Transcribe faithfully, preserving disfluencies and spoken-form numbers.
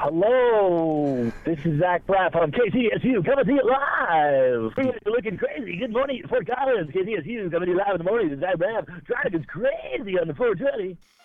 Hello, this is Zach Platt from K C S U coming to you live. You're looking crazy. Good morning, Fort Collins. K C S U coming to you live in the morning. It's Zach Ram driving crazy on the four twenty.